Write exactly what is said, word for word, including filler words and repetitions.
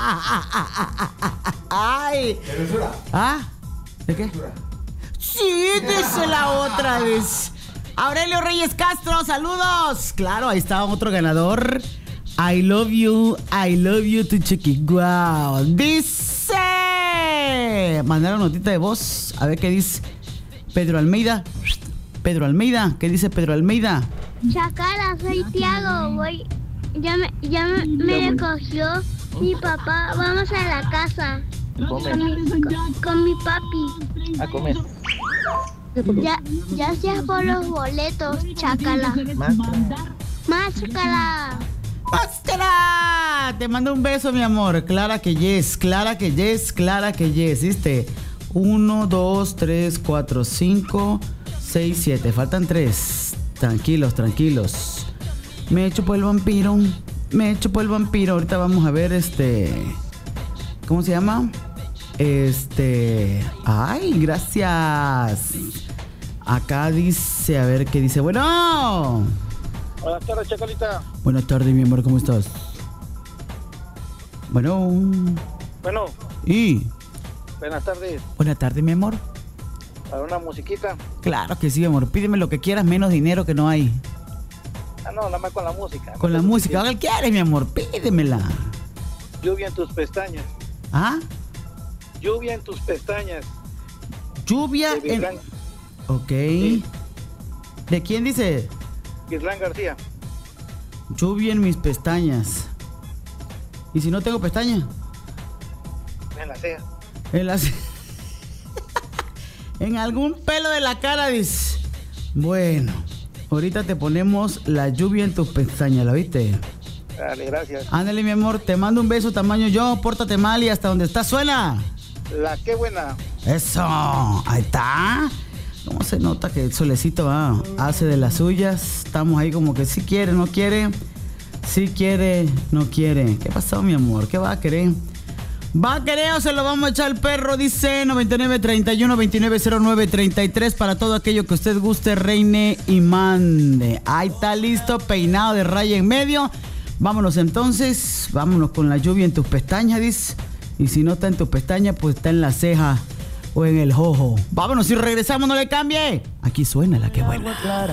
Ay. ¿De censura? ¿Ah? ¿De qué? Censura. Sí, dice la otra vez. Aurelio Reyes Castro, saludos. Claro, ahí estaba otro ganador. I love you, I love you to Chiquiguao. Dice. Mandaron notita de voz. A ver qué dice Pedro Almeida. Pedro Almeida, ¿qué dice Pedro Almeida? Chacala, soy Tiago. Voy. Ya me, ya me, me recogió mi papá. Vamos a la casa. Con mi, con, con mi papi. A comer. Ya, gracias por los boletos, Chacala. Más. Más, Chacala. ¡Máscara! Te mando un beso, mi amor. Clara que yes, Clara que yes, Clara que yes. ¿Viste? Uno, dos, tres, cuatro, cinco, seis, siete. Faltan tres. Tranquilos, tranquilos. Me chupó el vampiro. Me chupó el vampiro. Ahorita vamos a ver este. ¿Cómo se llama? Este. Ay, gracias. Acá dice, a ver qué dice. Bueno. Buenas tardes, Chacalita. Buenas tardes, mi amor, ¿cómo estás? Bueno. Bueno, Y. buenas tardes. Buenas tardes, mi amor. Para una musiquita. Claro que sí, mi amor. Pídeme lo que quieras, menos dinero que no hay. Ah, no, nada más con la música. Con la música. ¿Qué quieres, mi amor? Pídemela. Lluvia en tus pestañas. ¿Ah? Lluvia en tus pestañas. Lluvia De en... Vislán, Ok. Sí. ¿De quién dice? Vislán García. Lluvia en mis pestañas. ¿Y si no tengo pestañas? En la ceja. En las... en algún pelo de la cara, dice. Bueno, ahorita te ponemos la lluvia en tus pestañas, ¿la viste? Dale, gracias. Ándale, mi amor, te mando un beso tamaño yo, pórtate mal y hasta donde estás suena. La qué buena. Eso, ahí está. ¿Cómo se nota que el solecito ah, hace de las suyas? Estamos ahí como que si quiere, no quiere. Si quiere, no quiere. ¿Qué pasó, mi amor? ¿Qué va a querer? ¿Va a querer o se lo vamos a echar al perro? Dice noventa y nueve treinta y uno veintinueve cero nueve treinta y tres para todo aquello que usted guste, reine y mande. Ahí está listo, peinado de raya en medio. Vámonos entonces, vámonos con la lluvia en tus pestañas, dice. Y si no está en tus pestañas, pues está en la ceja o en el jojo. Vámonos y regresamos, no le cambie. Aquí suena la que buena.